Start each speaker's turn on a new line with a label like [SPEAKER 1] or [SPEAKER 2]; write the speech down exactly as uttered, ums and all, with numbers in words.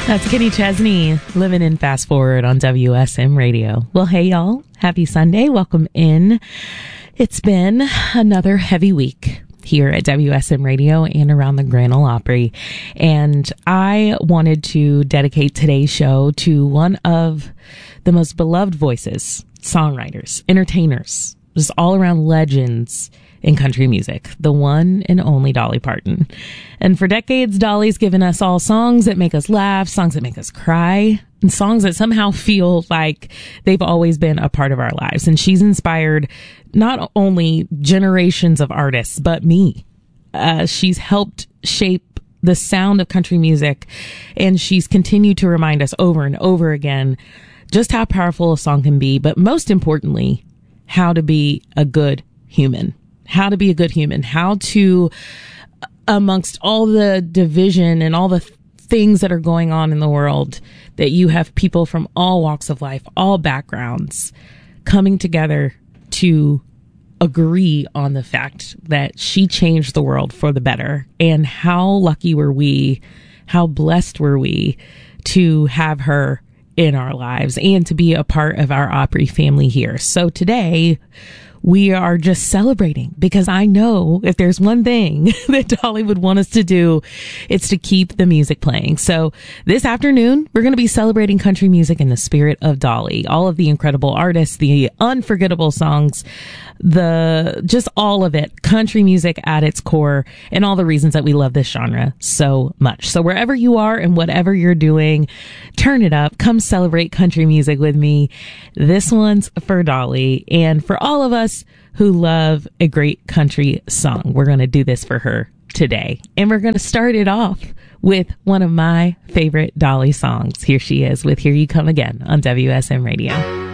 [SPEAKER 1] That's Kenny Chesney, living in Fast Forward on W S M Radio. Well, hey, y'all. Happy Sunday. Welcome in. It's been another heavy week here at W S M Radio and around the Grand Ole Opry. And I wanted to dedicate today's show to one of the most beloved voices, songwriters, entertainers, just all around legends in country music, the one and only Dolly Parton. And for decades, Dolly's given us all songs that make us laugh, songs that make us cry, and songs that somehow feel like they've always been a part of our lives. And she's inspired not only generations of artists, but me. Uh, she's helped shape the sound of country music, and she's continued to remind us over and over again just how powerful a song can be, but most importantly, how to be a good human. How to be a good human, how to, amongst all the division and all the th- things that are going on in the world, that you have people from all walks of life, all backgrounds, coming together to agree on the fact that she changed the world for the better. And how lucky were we, how blessed were we to have her in our lives and to be a part of our Opry family here. So today, we are just celebrating, because I know if there's one thing that Dolly would want us to do, it's to keep the music playing. So this afternoon, we're going to be celebrating country music in the spirit of Dolly. All of the incredible artists, the unforgettable songs, the just all of it, country music at its core, and all the reasons that we love this genre so much. So wherever you are and whatever you're doing, turn it up. Come celebrate country music with me. This one's for Dolly, and for all of us who love a great country song. We're going to do this for her today. And we're going to start it off with one of my favorite Dolly songs. Here she is with Here You Come Again on W S M Radio.